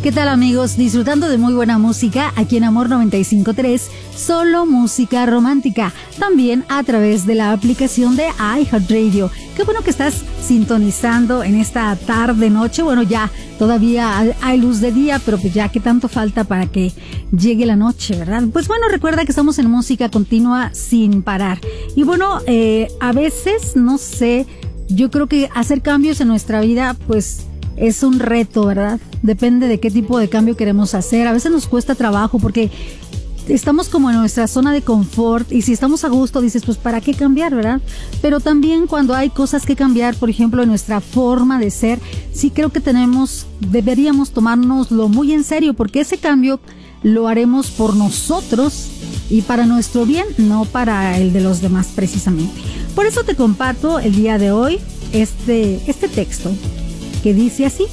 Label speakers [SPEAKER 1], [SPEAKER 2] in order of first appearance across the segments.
[SPEAKER 1] ¿Qué tal, amigos? Disfrutando de muy buena música aquí en Amor 95.3, solo música romántica. También a través de la aplicación de iHeartRadio. Qué bueno que estás sintonizando en esta tarde, noche. Bueno, ya todavía hay luz de día, pero pues ya que tanto falta para que llegue la noche, ¿verdad? Pues bueno, recuerda que estamos en música continua sin parar. Y bueno, a veces, no sé, yo creo que hacer cambios en nuestra vida, pues es un reto, ¿verdad? Depende de qué tipo de cambio queremos hacer. A veces nos cuesta trabajo porque estamos como en nuestra zona de confort y si estamos a gusto dices, pues ¿para qué cambiar, verdad? Pero también cuando hay cosas que cambiar, por ejemplo, en nuestra forma de ser, sí creo que deberíamos tomárnoslo muy en serio porque ese cambio lo haremos por nosotros y para nuestro bien, no para el de los demás precisamente. Por eso te comparto el día de hoy este texto que dice así: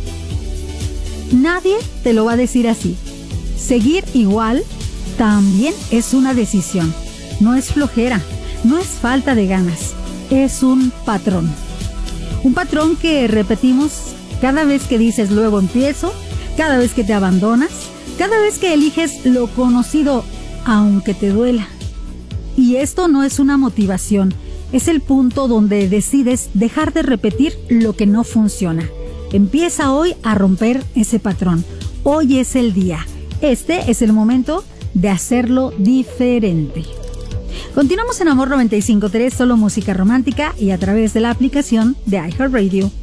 [SPEAKER 1] nadie te lo va a decir así. Seguir igual también es una decisión. No es flojera, no es falta de ganas, es un patrón. Un patrón que repetimos cada vez que dices luego empiezo, cada vez que te abandonas, cada vez que eliges lo conocido aunque te duela. Y esto no es una motivación, es el punto donde decides dejar de repetir lo que no funciona. Empieza hoy a romper ese patrón. Hoy es el día. Este es el momento de hacerlo diferente. Continuamos en Amor 95.3, solo música romántica y a través de la aplicación de iHeartRadio.